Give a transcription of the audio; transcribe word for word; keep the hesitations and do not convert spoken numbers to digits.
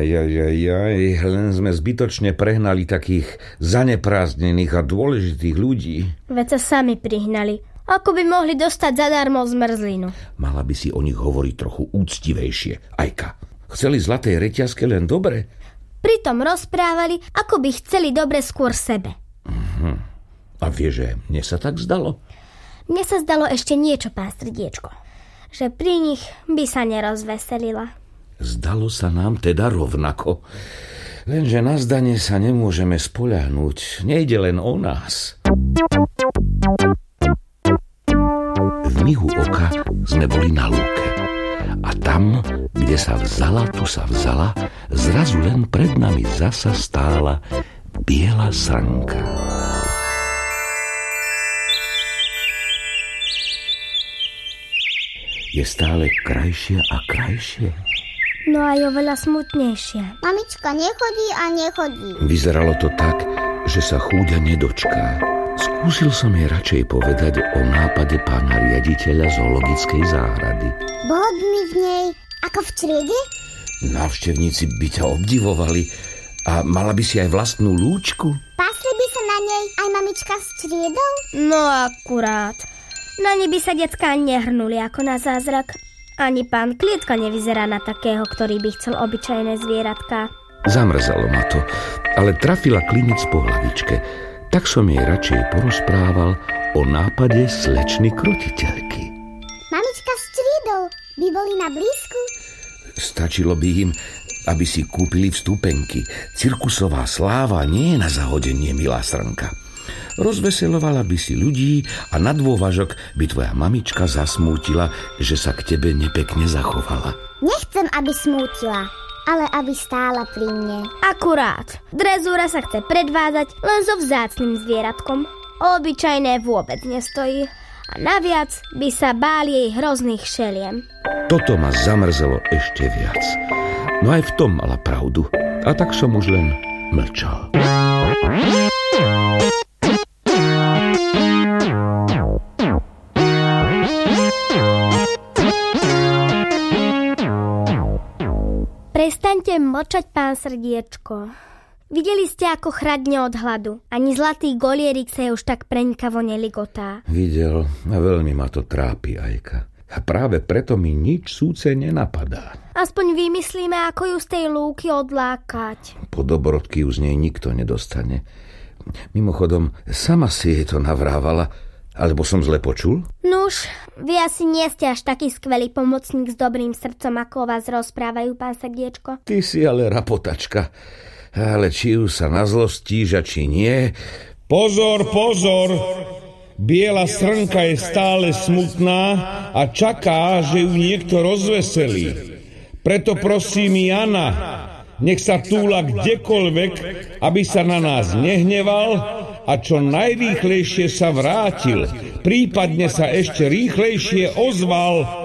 Ajajajaj, len sme zbytočne prehnali takých zaneprázdnených a dôležitých ľudí. Veď sa sami prihnali. Ako by mohli dostať zadarmo zmrzlinu? Mala by si o nich hovoriť trochu úctivejšie, Ajka. Chceli zlaté reťazke len dobre? Pritom rozprávali, ako by chceli dobre skôr sebe. Uh-huh. A vie, že mne sa tak zdalo? Mne sa zdalo ešte niečo, pán Srdiečko. Že pri nich by sa nerozveselila. Zdalo sa nám teda rovnako. Lenže na zdanie sa nemôžeme spoľahnúť. Nejde len o nás. V mihu oka sme boli na lúke. A tam, kde sa vzala, tu sa vzala, zrazu len pred nami zasa stála biela srnka. Je stále krajšia a krajšie. No aj oveľa smutnejšia. Mamička nechodí a nechodí. Vyzeralo to tak, že sa chúďa nedočká. Skúsil som jej radšej povedať o nápade pána riaditeľa zoologickej záhrady. Bolo by mi v nej ako v čriede? Návštevníci by ťa obdivovali a mala by si aj vlastnú lúčku. Pasli by sa na nej aj mamička s čriedou? No akurát. Na ne by sa decká nehrnuli ako na zázrak. Ani pán Klietka nevyzerá na takého, ktorý by chcel obyčajné zvieratka. Zamrzalo ma to, ale trafila klinec po hlavičke. Tak som jej radšej porozprával o nápade slečny krotiteľky. Mamička s čriedou by boli na blízku? Stačilo by im, aby si kúpili vstupenky. Cirkusová sláva nie je na zahodenie, milá srnka. Rozveselovala by si ľudí a na dôvažok by tvoja mamička zasmútila, že sa k tebe nepekne zachovala. Nechcem, aby smútila, ale aby stála pri mne. Akurát. Drezúra sa chce predvázať len so vzácnym zvieratkom. Obyčajné vôbec nestojí. A naviac by sa bál jej hrozných šeliem. Toto ma zamrzelo ešte viac. No aj v tom mala pravdu. A tak som už len mlčal. Prestaňte mlčať, pán Srdiečko. Videli ste, ako chradne od hladu. Ani zlatý golierik sa už tak preňkavo neligotá. Videl a veľmi ma to trápi, Ajka. A práve preto mi nič súce nenapadá. Aspoň vymyslíme, ako ju z tej lúky odlákať. Po dobrodky ju z nej nikto nedostane. Mimochodom, sama si jej to navrávala. Alebo som zle počul? Nuž, vy asi nie ste až taký skvelý pomocník s dobrým srdcom, ako o vás rozprávajú, pán Srdiečko. Ty si ale rapotačka. Ale či ju sa nazlostíš a či nie... Pozor, pozor! Biela srnka je stále smutná a čaká, že ju niekto rozveselí. Preto prosím Jana, nech sa túla kdekoľvek, aby sa na nás nehneval a čo najrýchlejšie sa vrátil, prípadne sa ešte rýchlejšie ozval.